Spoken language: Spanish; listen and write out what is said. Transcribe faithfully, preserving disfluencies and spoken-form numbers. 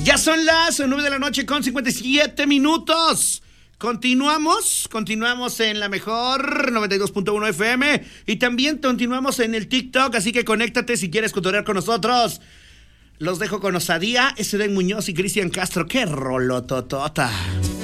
Ya son las nueve de la noche con cincuenta y siete minutos. Continuamos, continuamos en la mejor noventa y dos punto uno F M y también continuamos en el TikTok, así que conéctate si quieres cotorrear con nosotros. Los dejo con Osadía, S D Muñoz y Cristian Castro. ¡Qué rolototota!